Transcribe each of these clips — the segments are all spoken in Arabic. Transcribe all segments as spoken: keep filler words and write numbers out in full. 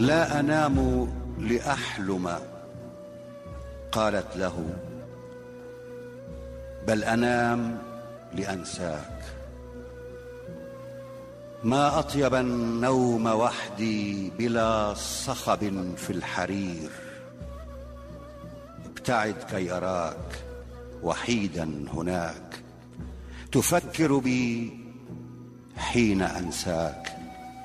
لا أنام لأحلم، قالت له، بل أنام لأنساك. ما أطيب النوم وحدي بلا صخب في الحرير. ابتعد كي أراك وحيدا هناك، تفكر بي حين أنساك.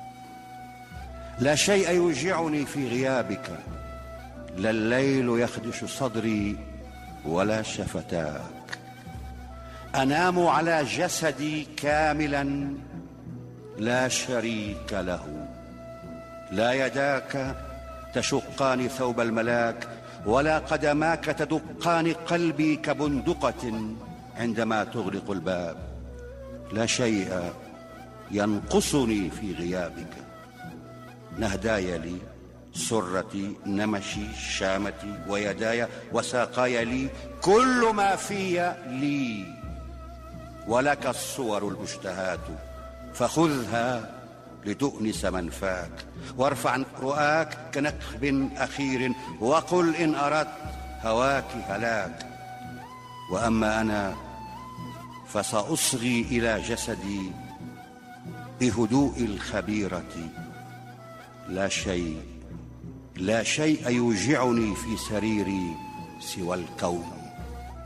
لا شيء يوجعني في غيابك، لا الليل يخدش صدري ولا شفتاك. أنام على جسدي كاملا لا شريك له. لا يداك تشقان ثوب الملاك، ولا قدماك تدقان قلبي كبندقة عندما تغلق الباب. لا شيء ينقصني في غيابك. نهداي لي، سرتي، نمشي، شامتي ويداي وساقاي لي، كل ما في لي. ولك الصور المشتهاة فخذها لتؤنس منفاك، وارفع رؤاك كنكب أخير، وقل إن أردت هواك هلاك. وأما أنا فسأصغي إلى جسدي بهدوء الخبيرة. لا شيء لا شيء يوجعني في سريري سوى الكون.